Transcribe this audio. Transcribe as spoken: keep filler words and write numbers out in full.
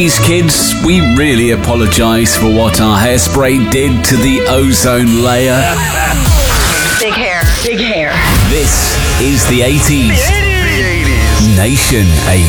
These kids, we really apologise for what our hairspray did to the ozone layer. Big hair, big hair. This is the eighties. The eighties. Nation eighties.